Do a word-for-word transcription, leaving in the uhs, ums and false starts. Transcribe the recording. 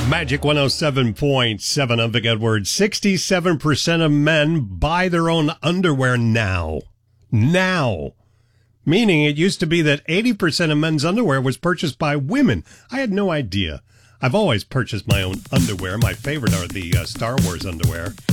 Magic one oh seven point seven. I'm Vic Edwards. sixty-seven percent of men buy their own underwear now. Now. Meaning it used to be that eighty percent of men's underwear was purchased by women. I had no idea. I've always purchased my own underwear. My favorite are the uh, Star Wars underwear.